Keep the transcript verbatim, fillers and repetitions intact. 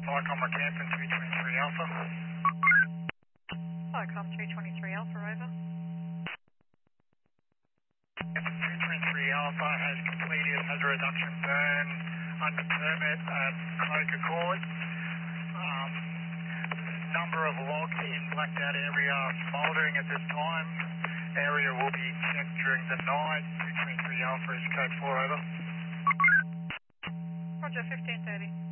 Icon Camp and two twenty-three Alpha. Icon two twenty-three Alpha, over. two twenty-three Alpha has completed hazard reduction burn under permit at Croker Court. Um, number of logs in blacked out area smouldering at this time. Area will be checked during the night. two twenty-three Alpha is code four, over. Roger, fifteen thirty.